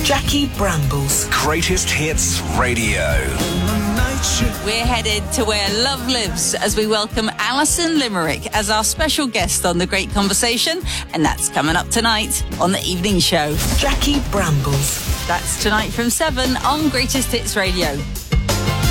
Jackie Brambles. Greatest Hits Radio. We're headed to where love lives as we welcome Alison Limerick as our special guest on The Great Conversation, and that's coming up tonight on The Evening Show. Jackie Brambles. That's tonight from 7 on Greatest Hits Radio.